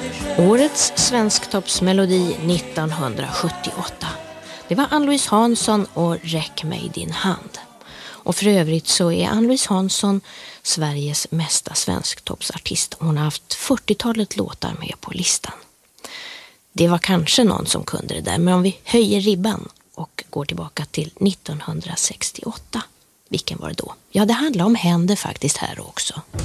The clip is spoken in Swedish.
Årets svensktoppsmelodi 1978. Det var Ann-Louise Hansson och Räck mig din hand. Och för övrigt så är Ann-Louise Hansson Sveriges mesta svensktoppsartist. Hon har haft 40-talet låtar med på listan. Det var kanske någon som kunde det där, men om vi höjer ribban och går tillbaka till 1968. Vilken var det då? Ja, det handlar om händer faktiskt här också.